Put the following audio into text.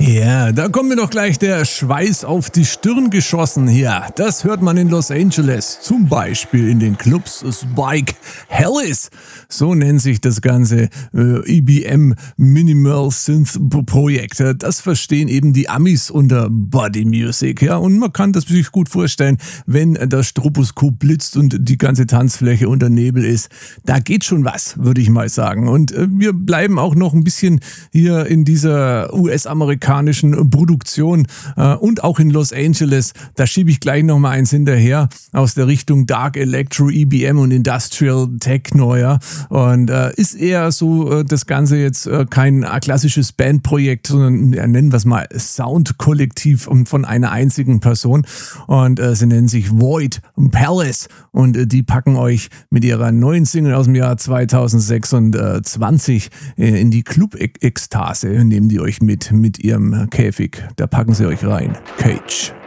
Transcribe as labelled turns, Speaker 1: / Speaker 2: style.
Speaker 1: Ja, da kommt mir doch gleich der Schweiß auf die Stirn geschossen hier. Das hört man in Los Angeles, zum Beispiel in den Clubs Spike Hellis. So nennt sich das ganze EBM Minimal Synth Projekt. Das verstehen eben die Amis unter Body Music. Ja, und man kann das sich gut vorstellen, wenn das Stroboskop blitzt und die ganze Tanzfläche unter Nebel ist. Da geht schon was, würde ich mal sagen. Und wir bleiben auch noch ein bisschen hier in dieser US-amerikanischen Produktion und auch in Los Angeles. Da schiebe ich gleich noch mal eins hinterher aus der Richtung Dark Electro, EBM und Industrial Techno, ja. Und ist eher so das Ganze jetzt kein klassisches Bandprojekt, sondern nennen wir es mal Soundkollektiv von einer einzigen Person. Und sie nennen sich Void Palace und die packen euch mit ihrer neuen Single aus dem Jahr 2026 in die Club-Ekstase. Nehmen die euch mit ihrem Käfig. Da packen sie euch rein. Cage.